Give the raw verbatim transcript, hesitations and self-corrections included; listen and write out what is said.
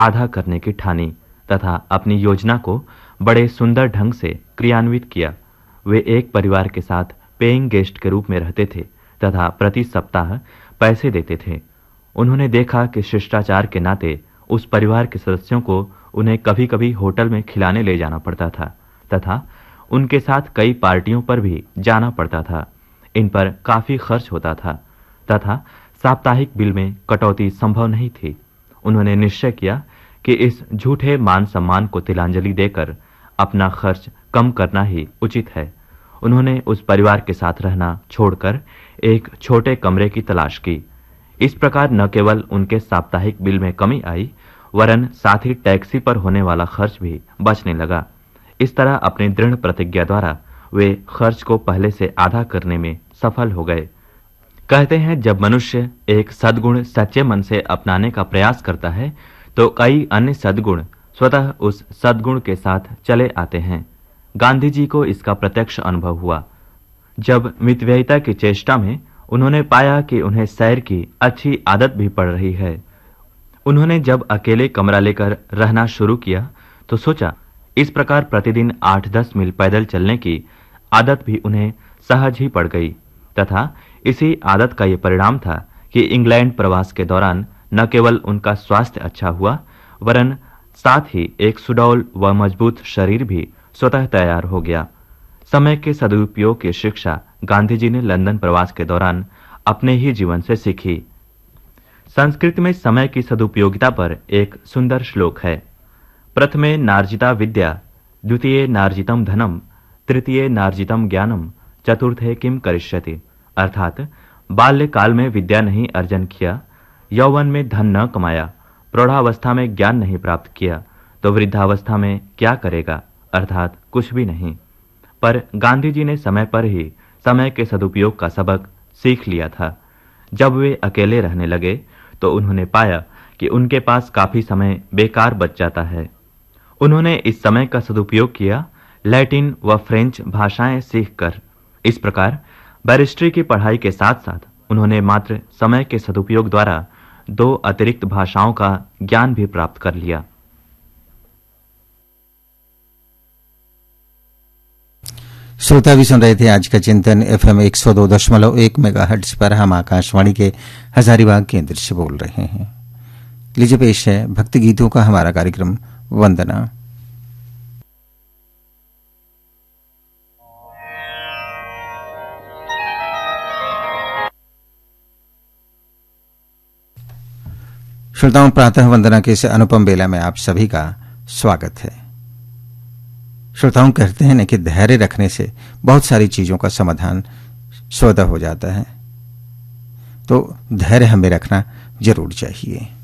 आधा करने की ठानी तथा अपनी योजना को बड़े सुंदर ढंग से क्रियान्वित किया। वे एक परिवार के साथ पेइंग गेस्ट के रूप में रहते थे तथा प्रति सप्ताह पैसे देते थे। उन्होंने देखा कि शिष्टाचार के नाते उस परिवार के सदस्यों को उन्हें कभी कभी होटल में खिलाने ले जाना पड़ता था तथा उनके साथ कई पार्टियों पर भी जाना पड़ता था। इन पर काफी खर्च होता था तथा साप्ताहिक बिल में कटौती संभव नहीं थी। उन्होंने निश्चय किया कि इस झूठे मान सम्मान को तिलांजलि देकर अपना खर्च कम करना ही उचित है। उन्होंने उस परिवार के साथ रहना छोड़कर एक छोटे कमरे की तलाश की। इस प्रकार न केवल उनके साप्ताहिक बिल में कमी आई, वरन साथ ही टैक्सी पर होने वाला खर्च भी बचने लगा। इस तरह अपनी दृढ़ प्रतिज्ञा द्वारा वे खर्च को पहले से आधा करने में सफल हो गए। कहते हैं, जब मनुष्य एक सद्गुण सच्चे मन से अपनाने का प्रयास करता है तो कई अन्य सद्गुण स्वतः उस सद्गुण के साथ चले आते हैं। गांधी जी को इसका प्रत्यक्ष अनुभव हुआ। जब मितव्ययिता की चेष्टा में उन्होंने पाया कि उन्हें सैर की अच्छी आदत भी पड़ रही है। उन्होंने जब अकेले कमरा लेकर रहना शुरू किया तो सोचा इस प्रकार प्रतिदिन आठ दस मील पैदल चलने की आदत भी उन्हें सहज ही पड़ गई तथा इसी आदत का ये परिणाम था कि इंग्लैंड प्रवास के दौरान न केवल उनका स्वास्थ्य अच्छा हुआ, वरन साथ ही एक सुडौल व मजबूत शरीर भी स्वतः तैयार हो गया। समय के सदुपयोग की शिक्षा गांधी जी ने लंदन प्रवास के दौरान अपने ही जीवन से सीखी। संस्कृत में समय की सदुपयोगिता पर एक सुंदर श्लोक है। प्रथमे नार्जिता विद्या, द्वितीये नार्जितम धनम, तृतीये नार्जितम ज्ञानम, चतुर्थे किम करिष्यति। अर्थात बाल्यकाल में विद्या नहीं अर्जन किया, यौवन में धन न कमाया, प्रौढ़ावस्था में ज्ञान नहीं प्राप्त किया तो वृद्धावस्था में क्या करेगा, अर्थात कुछ भी नहीं। पर गांधी जी ने समय पर ही समय के सदुपयोग का सबक सीख लिया था। जब वे अकेले रहने लगे तो उन्होंने पाया कि उनके पास काफी समय बेकार बच जाता है। उन्होंने इस समय का सदुपयोग किया लैटिन व फ्रेंच भाषाएं सीखकर। इस प्रकार बैरिस्ट्री की पढ़ाई के साथ साथ उन्होंने मात्र समय के सदुपयोग द्वारा दो अतिरिक्त भाषाओं का ज्ञान भी प्राप्त कर लिया। श्रोता भी सुन रहे थे आज का चिंतन एफएम एक सौ दो दशमलव एक मेगाहर्ट्ज पर। हम आकाशवाणी के हजारीबाग केंद्र से बोल रहे हैं। लीजिए पेश है भक्ति गीतों का हमारा कार्यक्रम वंदना। श्रोताओं, प्रातः वंदना के इस अनुपम बेला में आप सभी का स्वागत है। श्रोताओं, कहते हैं न कि धैर्य रखने से बहुत सारी चीजों का समाधान स्वतः हो जाता है, तो धैर्य हमें रखना जरूर चाहिए।